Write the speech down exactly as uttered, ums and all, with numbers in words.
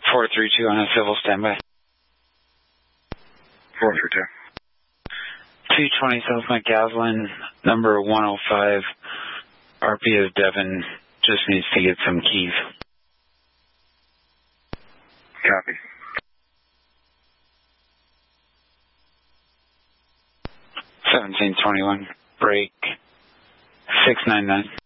four three two on a civil standby. four three two. two twenty South McGaslin, number one oh five, R P of Devon, just needs to get some keys. Copy. seventeen twenty-one, break, six nine nine.